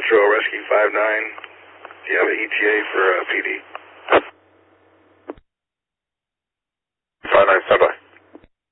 Metro Rescue 59. Do you have an ETA for PD? 59, stand by.